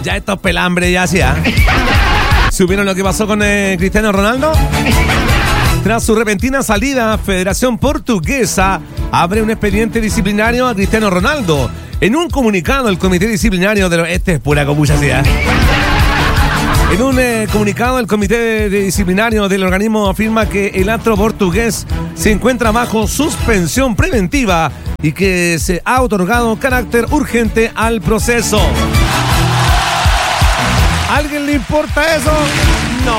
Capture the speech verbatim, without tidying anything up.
Ya estos pelambres ya hacía. ¿Supieron lo que pasó con eh, Cristiano Ronaldo? Tras su repentina salida, Federación Portuguesa abre un expediente disciplinario a Cristiano Ronaldo. En un comunicado, el comité disciplinario de los... Este es pura copucha, ¿sí? ¿eh? En un eh, comunicado, el comité de, de disciplinario del organismo afirma que el astro portugués se encuentra bajo suspensión preventiva y que se ha otorgado carácter urgente al proceso. ¿A alguien le importa eso?